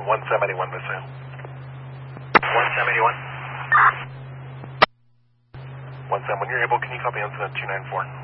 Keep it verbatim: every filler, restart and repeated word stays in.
one seven eight one, Missile. one seven eight one. one seven, when you're able, can you copy incident two nine four?